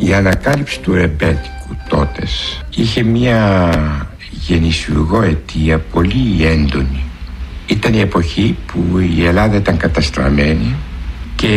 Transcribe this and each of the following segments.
Η ανακάλυψη του ρεμπέτικου τότε είχε μια γεννησιουργό αιτία πολύ έντονη. Ήταν η εποχή που η Ελλάδα ήταν καταστραμμένη και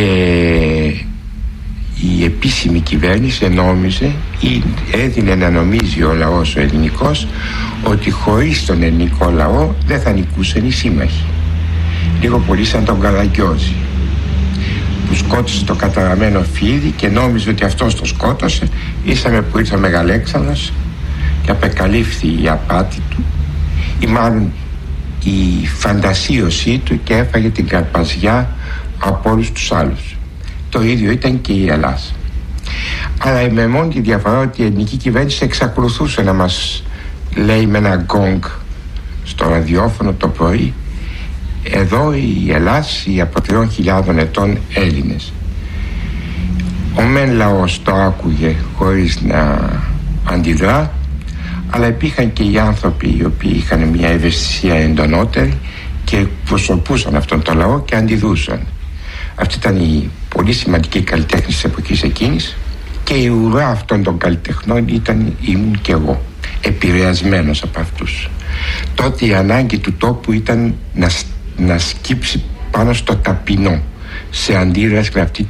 η επίσημη κυβέρνηση νόμιζε ή έδινε να νομίζει ο λαός ο ελληνικός ότι χωρίς τον ελληνικό λαό δεν θα νικούσαν οι σύμμαχοι. Λίγο πολύ σαν τον Καραγκιόζη που σκότωσε το καταραμένο Φίδι και νόμιζε ότι αυτός το σκότωσε. Ήσαμε που ήρθε ο Μεγαλέξανδρος και απεκαλύφθη η απάτη του ή μάλλον η φαντασίωσή του και έφαγε την καρπαζιά από όλους τους άλλους. Το ίδιο ήταν και η Ελλάδα. Αλλά με μόνη τη διαφορά ότι η ελληνική κυβέρνηση εξακολουθούσε να μας λέει με ένα γκόγκ στο ραδιόφωνο το πρωί: εδώ η Ελλάδα, οι από 3.000 ετών Έλληνες. Ο μεν λαός το άκουγε χωρίς να αντιδρά, αλλά υπήρχαν και οι άνθρωποι οι οποίοι είχαν μια ευαισθησία εντονότερη και προσωπούσαν αυτόν τον λαό και αντιδρούσαν. Αυτή ήταν η πολύ σημαντική καλλιτέχνη της εποχής εκείνης και η ουρά αυτών των καλλιτεχνών ήμουν και εγώ, επηρεασμένος από αυτούς. Τότε η ανάγκη του τόπου ήταν να σκύψει πάνω στο ταπεινό, σε αντίδραση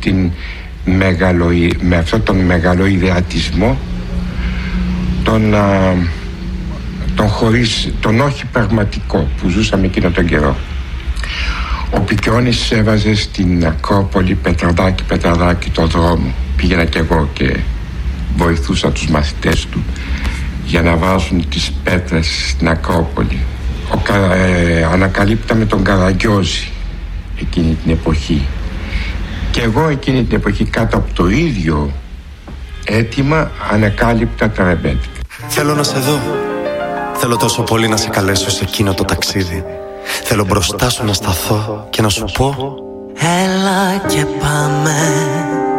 με αυτόν τον μεγαλοειδεατισμό, τον όχι πραγματικό που ζούσαμε εκείνο τον καιρό. Ο Πικιώνης έβαζε στην Ακρόπολη πετραδάκι το δρόμο. Πήγαινα κι εγώ και βοηθούσα τους μαθητές του για να βάζουν τις πέτρες στην Ακρόπολη. Ανακαλύπταμε τον Καραγκιόζη εκείνη την εποχή και εγώ εκείνη την εποχή κάτω από το ίδιο αίτημα ανακάλυπτα τα ρεμπέτικα. Θέλω να σε δω. Θέλω τόσο πολύ να σε καλέσω σε εκείνο το ταξίδι. Θέλω μπροστά σου να σταθώ και να σου πω: έλα και πάμε